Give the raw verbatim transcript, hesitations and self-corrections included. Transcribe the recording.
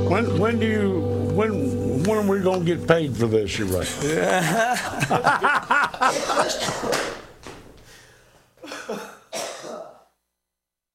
When when do you when when are we gonna get paid for this? You're right.